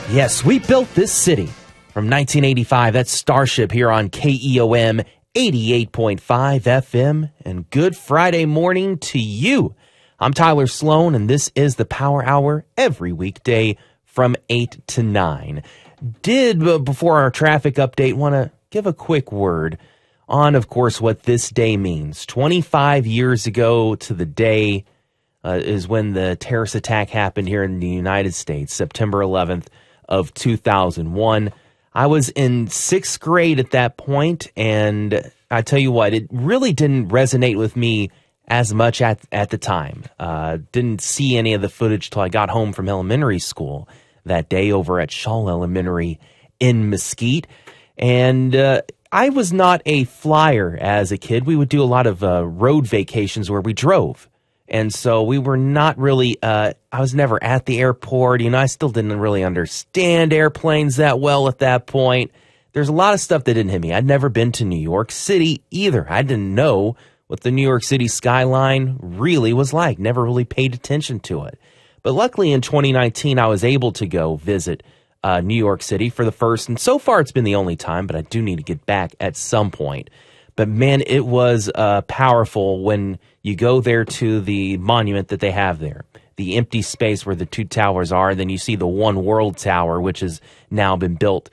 Yes, we built this city. From 1985, that's Starship here on KEOM 88.5 FM. And good Friday morning to you. I'm Tyler Sloan, and this is the Power Hour every weekday from 8 to 9. Before our traffic update, want to give a quick word on, of course, what this day means. 25 years ago to the day is when the terrorist attack happened here in the United States, September 11th of 2001. I was in sixth grade at that point, and I tell you what, it really didn't resonate with me as much at the time. Didn't see any of the footage till I got home from elementary school that day over at Shaw Elementary in Mesquite. And I was not a flyer as a kid. We would do a lot of road vacations where we drove. And so we were not really, I was never at the airport. I still didn't really understand airplanes that well at that point. There's a lot of stuff that didn't hit me. I'd never been to New York City either. I didn't know what the New York City skyline really was like. Never really paid attention to it. But luckily in 2019, I was able to go visit New York City for the first, and so far it's been the only time, but I do need to get back at some point. But man, it was powerful when you go there to the monument that they have there, the empty space where the two towers are. Then you see the One World Tower, which has now been built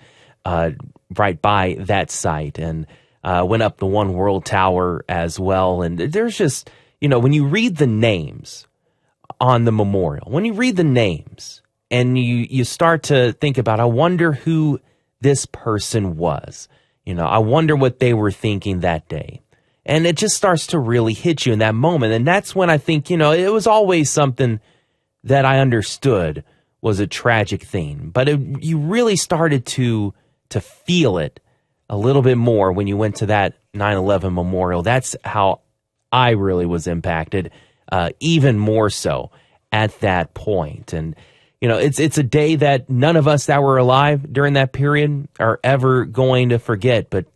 right by that site, and went up the One World Tower as well. And there's just, when you read the names on the memorial, when you read the names and you start to think about, I wonder who this person was. I wonder what they were thinking that day. And it just starts to really hit you in that moment. And that's when I think, it was always something that I understood was a tragic thing. But you really started to feel it a little bit more when you went to that 9/11 memorial. That's how I really was impacted, even more so at that point. And it's a day that none of us that were alive during that period are ever going to forget. But,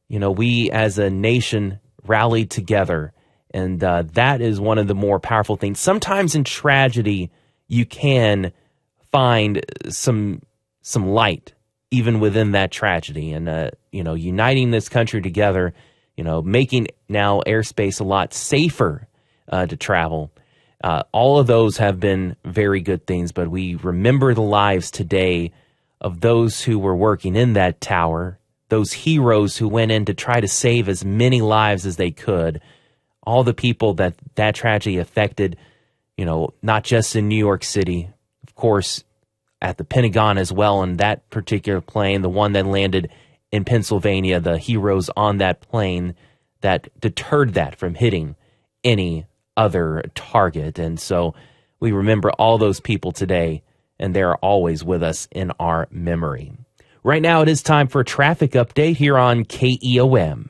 we as a nation rallied together, and that is one of the more powerful things. Sometimes in tragedy, you can find some light even within that tragedy. And, uniting this country together, making now airspace a lot safer to travel. All of those have been very good things, but we remember the lives today of those who were working in that tower, those heroes who went in to try to save as many lives as they could, all the people that tragedy affected, not just in New York City, of course, at the Pentagon as well, and that particular plane, the one that landed in Pennsylvania, the heroes on that plane that deterred that from hitting any other target. And so we remember all those people today, and they're always with us in our memory. Right now, it is time for a traffic update here on KEOM.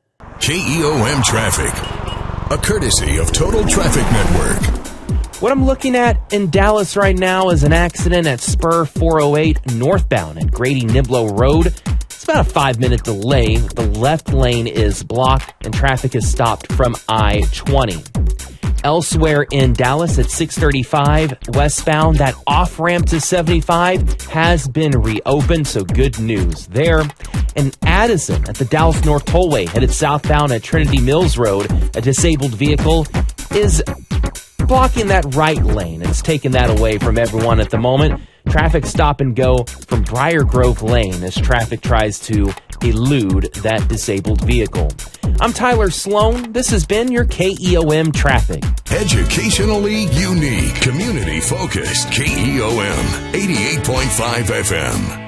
KEOM Traffic, a courtesy of Total Traffic Network. What I'm looking at in Dallas right now is an accident at Spur 408 northbound at Grady Niblo Road. It's about a 5-minute delay. The left lane is blocked and traffic is stopped from I-20. Elsewhere in Dallas at 635 westbound, that off-ramp to 75 has been reopened, so good news there. In Addison at the Dallas North Tollway, headed southbound at Trinity Mills Road, a disabled vehicle is blocking that right lane. It's taking that away from everyone at the moment. Traffic stop and go from Briar Grove Lane as traffic tries to elude that disabled vehicle. I'm Tyler Sloan. This has been your KEOM Traffic. Educationally unique, community focused, KEOM 88.5 FM.